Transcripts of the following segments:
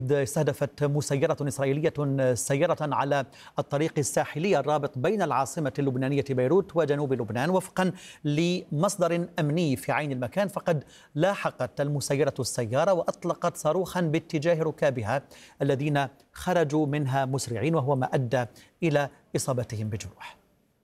استهدفت مسيرة إسرائيلية سيارة على الطريق الساحلي الرابط بين العاصمة اللبنانية بيروت وجنوب لبنان. وفقا لمصدر أمني في عين المكان، فقد لاحقت المسيرة السيارة وأطلقت صاروخا باتجاه ركابها الذين خرجوا منها مسرعين، وهو ما أدى إلى إصابتهم بجروح.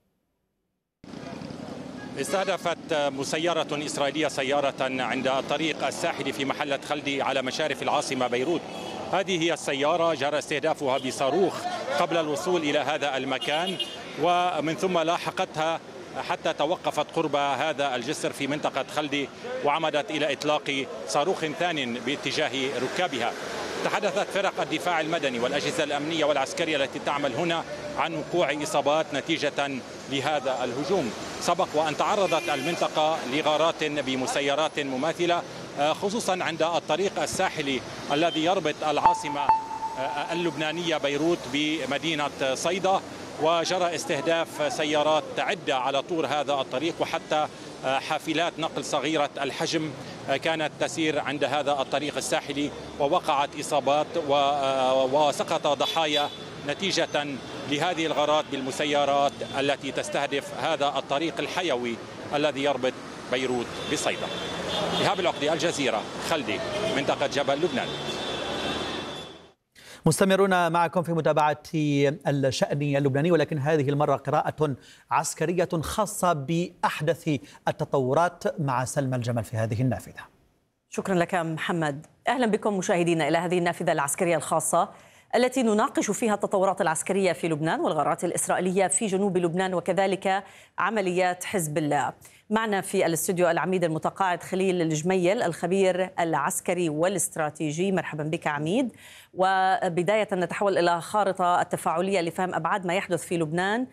استهدفت مسيرة إسرائيلية سيارة عند الطريق الساحلي في محلة خلدي على مشارف العاصمة بيروت. هذه هي السيارة جرى استهدافها بصاروخ قبل الوصول إلى هذا المكان، ومن ثم لاحقتها حتى توقفت قرب هذا الجسر في منطقة خلدي، وعمدت إلى إطلاق صاروخ ثان باتجاه ركابها. تحدثت فرق الدفاع المدني والأجهزة الأمنية والعسكرية التي تعمل هنا عن وقوع إصابات نتيجة لهذا الهجوم. سبق وأن تعرضت المنطقة لغارات بمسيرات مماثلة، خصوصا عند الطريق الساحلي الذي يربط العاصمة اللبنانية بيروت بمدينة صيدا، وجرى استهداف سيارات عدة على طول هذا الطريق، وحتى حافلات نقل صغيرة الحجم كانت تسير عند هذا الطريق الساحلي، ووقعت إصابات وسقط ضحايا نتيجة لهذه الغارات بالمسيرات التي تستهدف هذا الطريق الحيوي الذي يربط بيروت بصيدا. إيهاب العقدي، الجزيرة، خلدي، منطقة جبل لبنان. مستمرون معكم في متابعة الشأن اللبناني، ولكن هذه المرة قراءة عسكرية خاصة بأحدث التطورات مع سلمى الجمل في هذه النافذة. شكرا لك محمد. أهلا بكم مشاهدينا إلى هذه النافذة العسكرية الخاصة التي نناقش فيها التطورات العسكرية في لبنان والغارات الإسرائيلية في جنوب لبنان، وكذلك عمليات حزب الله. معنا في الاستوديو العميد المتقاعد خليل الجميل، الخبير العسكري والاستراتيجي. مرحبا بك عميد. وبداية نتحول إلى خارطة التفاعلية لفهم أبعاد ما يحدث في لبنان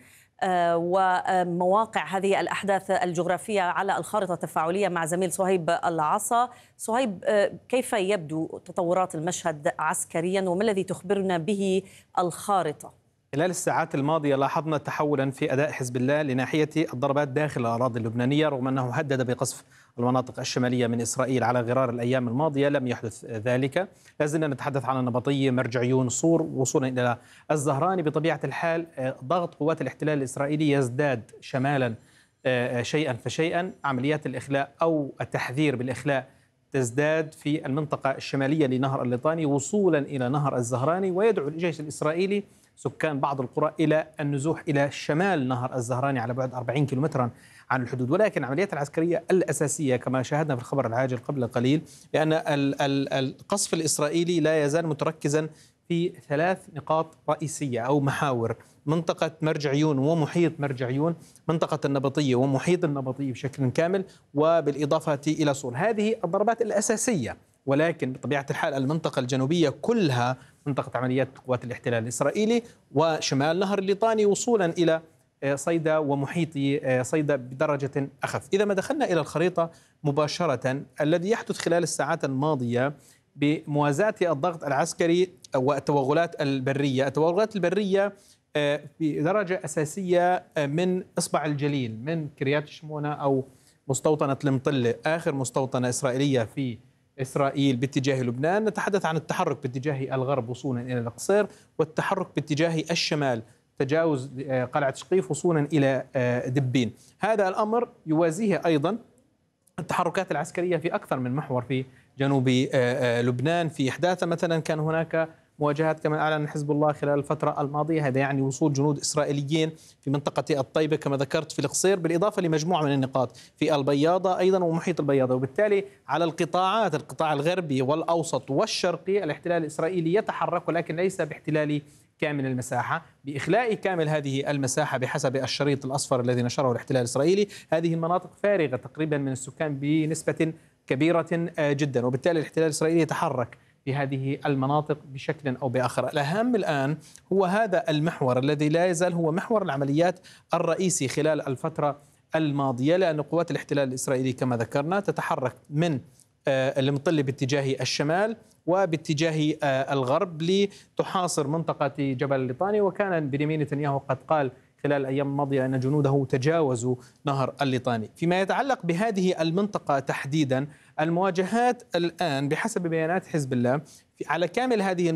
ومواقع هذه الأحداث الجغرافية على الخارطة التفاعلية مع زميل صهيب العصا. صهيب، كيف يبدو تطورات المشهد عسكريا، وما الذي تخبرنا به الخارطة؟ خلال الساعات الماضية لاحظنا تحولا في أداء حزب الله لناحية الضربات داخل الأراضي اللبنانية، رغم أنه هدد بقصف المناطق الشمالية من إسرائيل على غرار الأيام الماضية لم يحدث ذلك. لازلنا نتحدث عن النبطية، مرجعيون، صور، وصولا إلى الزهراني. بطبيعة الحال ضغط قوات الاحتلال الإسرائيلي يزداد شمالا شيئا فشيئا. عمليات الإخلاء أو التحذير بالإخلاء تزداد في المنطقة الشمالية لنهر الليطاني وصولا إلى نهر الزهراني، ويدعو الجيش الإسرائيلي سكان بعض القرى إلى النزوح إلى شمال نهر الزهراني على بعد 40 كيلومترا عن الحدود. ولكن العمليات العسكرية الأساسية كما شاهدنا في الخبر العاجل قبل قليل، لأن القصف الإسرائيلي لا يزال متركزا في 3 نقاط رئيسية أو محاور: منطقة مرجعيون ومحيط مرجعيون، منطقة النبطية ومحيط النبطية بشكل كامل، وبالإضافة إلى صور. هذه الضربات الأساسية. ولكن بطبيعة الحال المنطقة الجنوبية كلها منطقة عمليات قوات الاحتلال الإسرائيلي، وشمال نهر الليطاني وصولا إلى صيدا ومحيط صيدا بدرجة أخف. إذا ما دخلنا إلى الخريطة مباشرة، الذي يحدث خلال الساعات الماضية بموازاة الضغط العسكري والتوغلات البرية. التوغلات البرية بدرجة أساسية من إصبع الجليل، من كريات شمونة أو مستوطنة المطلة، آخر مستوطنة إسرائيلية في إسرائيل باتجاه لبنان. نتحدث عن التحرك باتجاه الغرب وصولا إلى القصير، والتحرك باتجاه الشمال تجاوز قلعة شقيف وصولا إلى دبين. هذا الأمر يوازيه أيضا التحركات العسكرية في أكثر من محور في جنوب لبنان. في إحداث مثلا كان هناك مواجهات كما أعلن حزب الله خلال الفترة الماضية، هذا يعني وصول جنود إسرائيليين في منطقة الطيبة كما ذكرت في القصير، بالإضافة لمجموعة من النقاط في البياضة أيضا ومحيط البياضة. وبالتالي على القطاع الغربي والأوسط والشرقي الاحتلال الإسرائيلي يتحرك، ولكن ليس باحتلال كامل المساحة، بإخلاء كامل هذه المساحة بحسب الشريط الأصفر الذي نشره الاحتلال الإسرائيلي. هذه المناطق فارغة تقريبا من السكان بنسبة كبيرة جدا، وبالتالي الاحتلال الإسرائيلي يتحرك في هذه المناطق بشكل أو بآخر. الأهم الآن هو هذا المحور الذي لا يزال هو محور العمليات الرئيسي خلال الفترة الماضية، لأن قوات الاحتلال الإسرائيلي كما ذكرنا تتحرك من المطلة باتجاه الشمال وباتجاه الغرب لتحاصر منطقة جبل الليطاني. وكان بنيامين نتنياهو قد قال خلال الأيام الماضية أن جنوده تجاوزوا نهر الليطاني. فيما يتعلق بهذه المنطقة تحديدا، المواجهات الآن بحسب بيانات حزب الله على كامل هذه